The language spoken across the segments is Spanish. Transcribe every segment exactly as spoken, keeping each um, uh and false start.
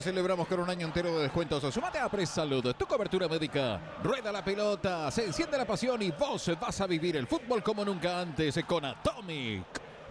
Celebramos con un año entero de descuentos. Sumate a Presalud, tu cobertura médica. Rueda la pelota, se enciende la pasión y vos vas a vivir el fútbol como nunca antes con Atomic.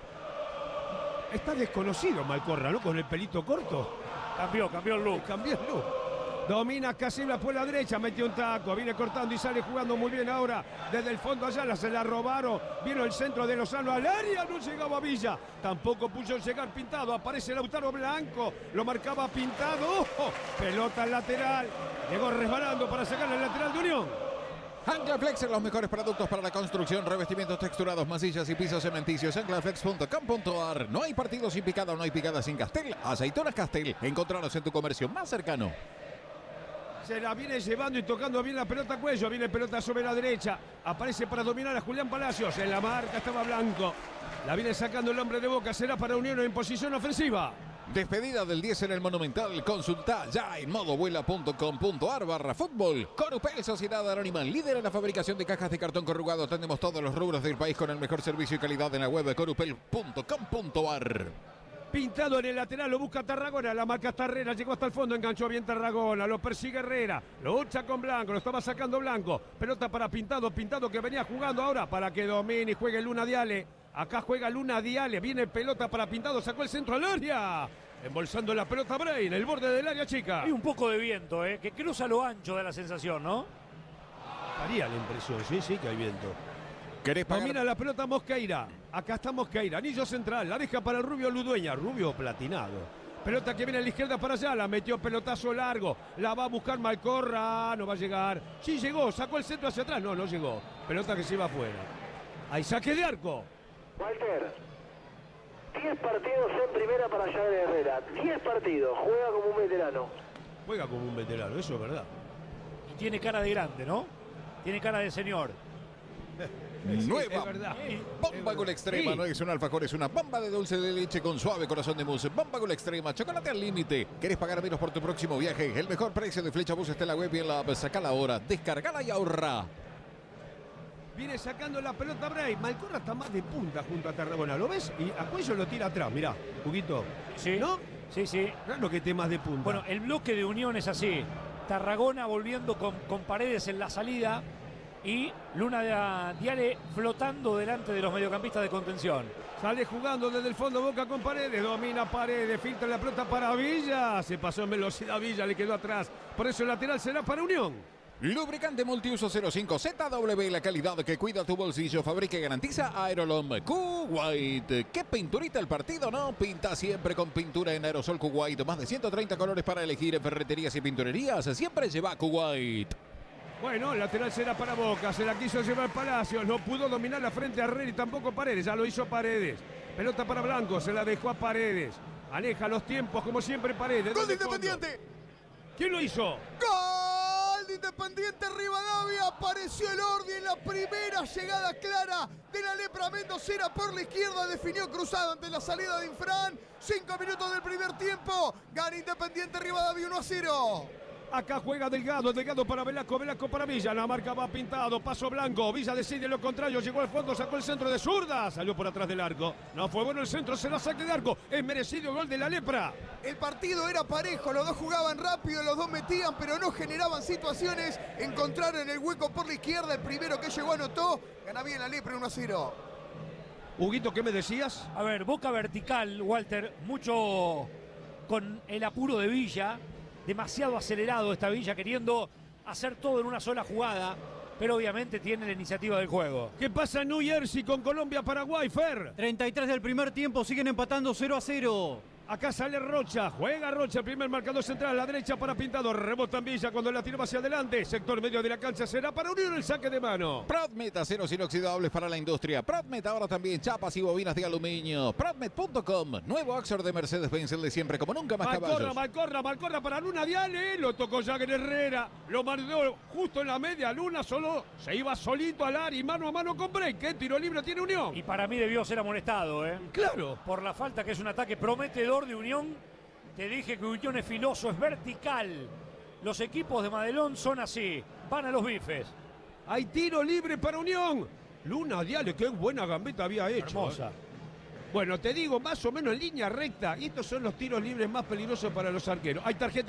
Está desconocido Malcorra, ¿no? Con el pelito corto. Cambió, cambió el look. Cambió el look. Domina Casillas por la derecha, metió un taco, viene cortando y sale jugando muy bien ahora. Desde el fondo allá se la robaron. Vino el centro de Lozano al área, no llegaba Villa. Tampoco puso el llegar Pintado. Aparece Lautaro Blanco, lo marcaba Pintado. ¡Ojo! Pelota al lateral. Llegó resbalando para sacar el lateral de Unión. Anclaflex, los mejores productos para la construcción, revestimientos texturados, masillas y pisos cementicios. Anclaflex punto com punto a r. No hay partido sin picada, no hay picada sin Castel. Aceitunas Castel, encontranos en tu comercio más cercano. Se la viene llevando y tocando bien la pelota a Cuello. Viene pelota sobre la derecha. Aparece para dominar a Julián Palacios. En la marca estaba Blanco. La viene sacando el hombre de Boca. Será para Unión en posición ofensiva. Despedida del diez en el Monumental. Consulta ya en modovuela punto com punto a r barra fútbol. Corupel, Sociedad Anónima, líder en la fabricación de cajas de cartón corrugado. Tenemos todos los rubros del país con el mejor servicio y calidad en la web de corupel punto com punto a r. Pintado en el lateral, lo busca Tarragona, la marca Tarrera, llegó hasta el fondo, enganchó bien Tarragona, lo persigue Herrera, lo lucha con Blanco, lo estaba sacando Blanco, pelota para Pintado, Pintado que venía jugando ahora para que domine y juegue Luna Diale, acá juega Luna Diale, viene pelota para Pintado, sacó el centro al área, embolsando la pelota Bray en el borde del área chica. Hay un poco de viento, ¿eh? Que cruza lo ancho de la sensación, ¿no? Haría la impresión, sí, sí que hay viento. ¿Querés pagar? Domina la pelota Mosqueira. Acá está Mosqueira. Anillo central. La deja para el Rubio Ludueña. Rubio platinado. Pelota que viene a la izquierda para allá. La metió pelotazo largo. La va a buscar Malcorra. No va a llegar. Sí llegó. Sacó el centro hacia atrás. No, no llegó. Pelota que se va afuera. Hay saque de arco. Walter. diez partidos en primera para Javier Herrera. diez partidos. Juega como un veterano. Juega como un veterano. Eso es verdad. Y tiene cara de grande, ¿no? Tiene cara de señor. Nueva es verdad. bomba Gol Extrema, Sí. no es un alfajor, es una bomba de dulce de leche con suave corazón de mousse. Bomba Gol Extrema, chocolate al límite. ¿Querés pagar menos por tu próximo viaje? El mejor precio de Flecha Bus está en la web y en la app. Sacala ahora, descargala y ahorra. Viene sacando la pelota Bray. Malcorra está más de punta junto a Tarragona. ¿Lo ves? Y a Cuello lo tira atrás. Mirá, Juguito. Sí. ¿No? Sí, sí. Claro que esté más de punta. Bueno, el bloque de Unión es así. Tarragona volviendo con, con Paredes en la salida y Luna Diale flotando delante de los mediocampistas de contención. Sale jugando desde el fondo Boca con Paredes, domina Paredes, filtra la pelota para Villa, se pasó en velocidad Villa, le quedó atrás, por eso el lateral será para Unión. Lubricante multiuso cero cinco Z W, la calidad que cuida tu bolsillo, fabrica y garantiza Aerolom Kuwait. ¿Qué pinturita el partido, no? Pinta siempre con pintura en aerosol Kuwait, más de ciento treinta colores para elegir en ferreterías y pinturerías, siempre lleva Kuwait. Bueno, el lateral será para Boca, se la quiso llevar Palacios, no pudo dominar la frente a Herrera y tampoco Paredes, ya lo hizo Paredes. Pelota para Blanco, se la dejó a Paredes. Aleja los tiempos, como siempre Paredes. ¡Gol de desde el fondo. Independiente! ¿Quién lo hizo? ¡Gol de Independiente Rivadavia! Apareció el Ordi en la primera llegada clara de la lepra mendocina por la izquierda. Definió cruzado ante la salida de Infran. Cinco minutos del primer tiempo. Gana Independiente Rivadavia uno a cero. Acá juega Delgado, Delgado para Velasco, Velasco para Villa, la marca va Pintado, paso Blanco, Villa decide lo contrario, llegó al fondo, sacó el centro de zurda, salió por atrás del arco, no fue bueno el centro, se la saque de arco, es merecido gol de la lepra. El partido era parejo, los dos jugaban rápido, los dos metían, pero no generaban situaciones. Encontraron el hueco por la izquierda, el primero que llegó anotó. Gana bien la lepra uno a cero. Huguito, ¿qué me decías? A ver, Boca vertical, Walter, mucho con el apuro de Villa. Demasiado acelerado esta Villa, queriendo hacer todo en una sola jugada, pero obviamente tiene la iniciativa del juego. ¿Qué pasa en New Jersey con Colombia-Paraguay, Fer? treinta y tres del primer tiempo, siguen empatando cero a cero. Acá sale Rocha, juega Rocha, el primer marcador central, a la derecha para Pintado, rebota en Villa cuando la tiró hacia adelante, sector medio de la cancha será para Unión el saque de mano. Prodmet, aceros inoxidables para la industria. Prodmet ahora también chapas y bobinas de aluminio. Prodmet punto com, nuevo Oxford de Mercedes-Benz, el de siempre, como nunca más Malcorra, caballos. Malcorra, Malcorra para Luna Diale, lo tocó Jagger Herrera, lo mandó justo en la media luna, solo se iba solito al área y mano a mano con Break, ¿qué tiro libre tiene Unión? Y para mí debió ser amonestado, ¿eh? Claro. Por la falta, que es un ataque prometedor de Unión. Te dije que Unión es filoso, es vertical. Los equipos de Madelón son así, van a los bifes. Hay tiro libre para Unión. Luna Diale, qué buena gambeta había hecho. Hermosa. eh. Bueno, te digo, más o menos en línea recta. Y estos son los tiros libres más peligrosos para los arqueros. Hay tarjeta